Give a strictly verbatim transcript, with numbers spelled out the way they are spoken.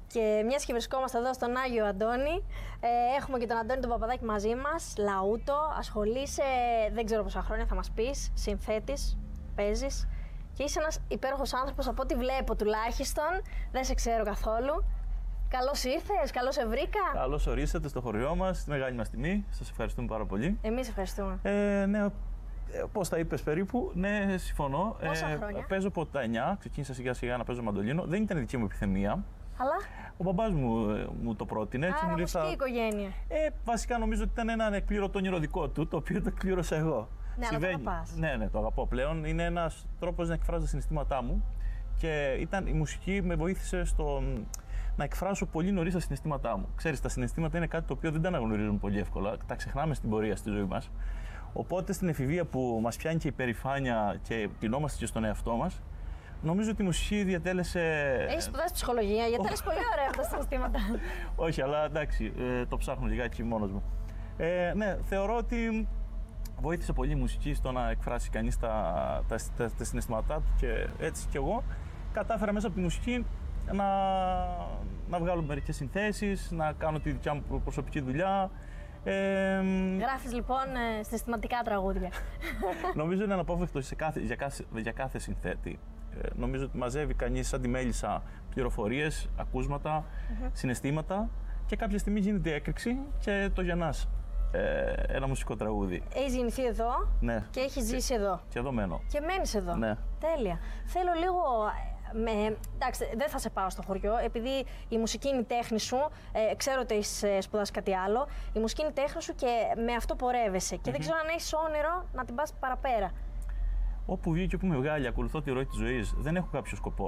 Και μιας και βρισκόμαστε εδώ στον Άγιο Αντώνη, ε, έχουμε και τον Αντώνη τον Παπαδάκη μαζί μας, λαούτο, ασχολείσαι, δεν ξέρω πόσα χρόνια θα μας πεις, συνθέτης, παίζεις και είσαι ένας υπέροχος άνθρωπος από ό,τι βλέπω τουλάχιστον, δεν σε ξέρω καθόλου. Καλώς ήρθες, καλώς σε βρήκα. Καλώς ορίσατε στο χωριό μας, στη μεγάλη μας τιμή, σας ευχαριστούμε πάρα πολύ. Εμείς ευχαριστούμε. Ε, ναι, πώς τα είπες περίπου, ναι, συμφωνώ. Πόσα ε, χρόνια? Παίζω από τα εννιά, ξεκίνησα σιγά σιγά να παίζω μαντολίνο, δεν ήταν δική μου επιθυμία. Αλλά. Ο μπαμπάς μου, μου το πρότεινε. Άρα, μου μουσική οικογένεια. Ε, βασικά νομίζω ότι ήταν ένα ανεκπλήρωτο όνειρο δικό του, το οποίο το εκπλήρωσα εγώ. Ναι, αλλά το αγαπάς. Ναι, ναι, το αγαπώ πλέον. Είναι ένας τρόπος να εκφράζω τα συναισθήματά μου και ήταν, η μουσική με βοήθησε στο να εκφράσω πολύ νωρίς τα συναισθήματά μου. Ξέρεις, τα συναισθήματα είναι κάτι το οποίο δεν τα αναγνωρίζουμε πολύ εύκολα, τα ξεχνάμε στην πορεία στη ζωή μας. Οπότε στην εφηβεία που μας πιάνει και η περηφάνεια και πεινόμαστε και στον εαυτό μας, νομίζω ότι η μουσική διατέλεσε. Έχεις σπουδάσει ψυχολογία, γιατί είναι πολύ ωραία αυτά τα συναισθήματα. Όχι, αλλά εντάξει, ε, το ψάχνω λιγάκι μόνος μου. Ε, ναι, θεωρώ ότι βοήθησε πολύ η μουσική στο να εκφράσει κανείς τα, τα, τα, τα συναισθήματά του και έτσι κι εγώ κατάφερα μέσα από τη μουσική να, να βγάλω μερικές συνθέσεις, να κάνω τη δικιά μου προσωπική δουλειά. Ε, Γράφεις λοιπόν συναισθηματικά τραγούδια. Νομίζω είναι αναπόφευκτο σε κάθε, για, κάθε, για κάθε συνθέτη. Ε, νομίζω ότι μαζεύει κανείς σαν τη μέλισσα πληροφορίες, ακούσματα, mm-hmm. συναισθήματα και κάποια στιγμή γίνεται η έκρηξη και το γεννάς. Ε, ένα μουσικό τραγούδι. Έχεις γεννηθεί εδώ ναι. και έχεις ζήσει εδώ. Και εδώ μένω. Και μένεις εδώ. Ναι. Τέλεια. Θέλω λίγο. Με, εντάξει, δεν θα σε πάω στο χωριό, επειδή η μουσική είναι η τέχνη σου. Ε, ξέρω ότι έχεις σπουδάσει κάτι άλλο. Η μουσική είναι η τέχνη σου και με αυτό πορεύεσαι. Mm-hmm. Και δεν ξέρω αν έχεις όνειρο να την πας παραπέρα. Όπου βγει και όπου με βγάλει, ακολουθώ τη ροή της ζωής. Δεν έχω κάποιο σκοπό.